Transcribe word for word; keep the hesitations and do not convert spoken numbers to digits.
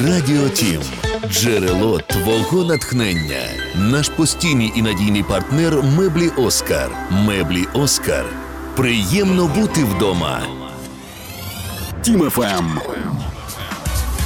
Радіо Тім – джерело твого натхнення. Наш постійний і надійний партнер – меблі Оскар. Меблі Оскар. Приємно бути вдома. Тім еф ем.